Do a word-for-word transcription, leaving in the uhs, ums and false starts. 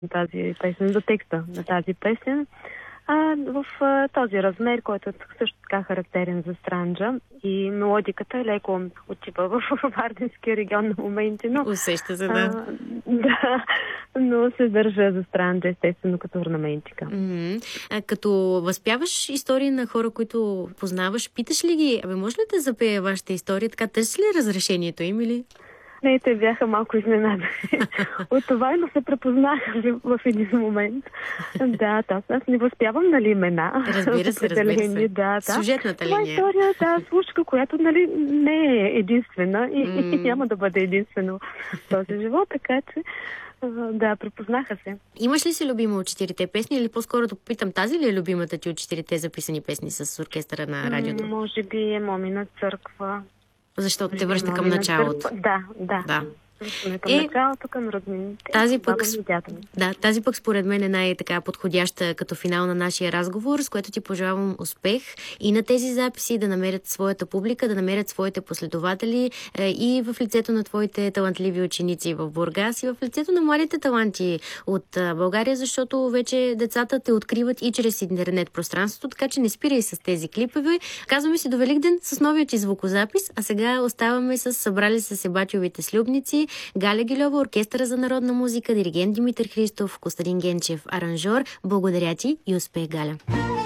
тази песен, за текста на тази песен. А, в а, този размер, който е също така характерен за Странджа, и мелодиката е леко отива в Вардинския регион на моменти, но... Усеща се, да. А, да, но се държа за Странджа, естествено, като орнаментика. Mm-hmm. А като възпяваш истории на хора, които познаваш, питаш ли ги, абе, може ли да запея вашата история, така търси ли разрешението им или... Не, те бяха малко изненадани от това, но се препознаха в един момент. Да, аз, аз не възпявам, нали, имена. Разбира се, разбира се. Да, да. Сюжетната линия. Това е история, да, случка, която, нали, не е единствена и, mm. и няма да бъде единствено в този живот, така че да, препознаха се. Имаш ли си любима от четирите песни или по-скоро да попитам, тази ли е любимата ти от четирите записани песни с оркестъра на радиото? Mm, може би е Момина църква. Защото те връща към началото. Да, да. да. Към е, началото, към роднините. Тази пък, да, тази пък според мен е най-така подходяща като финал на нашия разговор, с което ти пожелавам успех и на тези записи да намерят своята публика, да намерят своите последователи е, и в лицето на твоите талантливи ученици в Бургас и в лицето на младите таланти от а, България, защото вече децата те откриват и чрез интернет пространството, така че не спирай с тези клипове. Казваме си до Великден с новият ти звукозапис, а сега оставаме с събрали се Себатиовите слюбници, Галя Гильова, Оркестъра за народна музика, диригент Димитър Христов, Костадин Генчев, аранжор. Благодаря ти и успех, Галя!